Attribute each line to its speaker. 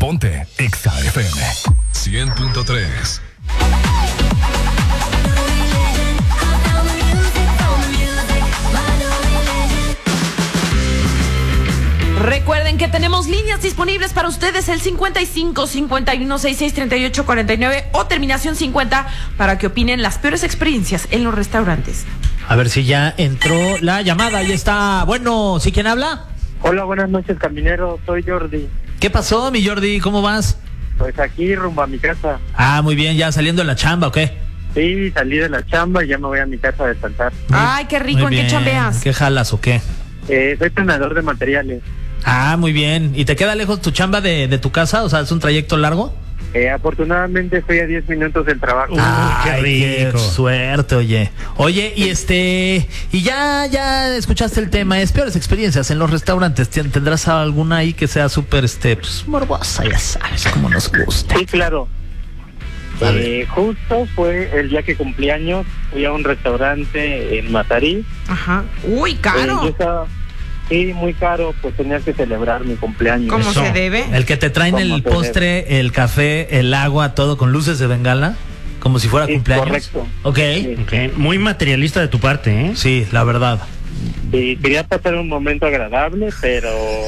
Speaker 1: Ponte Exa FM 100.3.
Speaker 2: Recuerden que tenemos líneas disponibles para ustedes, el 55 51 66 38 49 o terminación 50, para que opinen las peores experiencias en los restaurantes.
Speaker 3: A ver si ya entró la llamada, ya está. Bueno, ¿sí quién habla?
Speaker 4: Hola, buenas noches, caminero, soy Jordi.
Speaker 3: ¿Qué pasó, mi Jordi? ¿Cómo vas?
Speaker 4: Pues aquí rumbo a mi casa.
Speaker 3: Ah, muy bien, ¿ya saliendo de la chamba o qué?
Speaker 4: Sí, salí de la chamba y ya me voy a mi casa a descansar.
Speaker 2: Ay, qué rico.
Speaker 3: Muy
Speaker 2: ¿En qué
Speaker 3: bien.
Speaker 2: chambeas?
Speaker 3: ¿Qué jalas o qué?
Speaker 4: Soy tenedor de materiales.
Speaker 3: Ah, muy bien. ¿Y te queda lejos tu chamba de tu casa? O sea, ¿es un trayecto largo?
Speaker 4: Afortunadamente estoy a 10 minutos del trabajo.
Speaker 3: Qué suerte, oye. Oye, y ya escuchaste el tema, es peores experiencias en los restaurantes. ¿Tendrás alguna ahí que sea súper, pues, morbosa, ya sabes, como nos gusta?
Speaker 4: Sí, claro. Justo fue el día que cumplí años, fui a un restaurante en Matarí.
Speaker 2: Ajá. Uy, caro.
Speaker 4: Yo estaba, sí, muy caro, pues tenía que celebrar mi cumpleaños.
Speaker 2: ¿Cómo se debe?
Speaker 3: El que te traen el postre, el café, el agua, todo con luces de bengala, como si fuera
Speaker 4: Sí,
Speaker 3: cumpleaños.
Speaker 4: correcto.
Speaker 3: Ok.
Speaker 4: Sí.
Speaker 5: Okay. Muy materialista de tu parte, ¿eh?
Speaker 3: Sí, la verdad.
Speaker 4: Sí, quería pasar un momento agradable, pero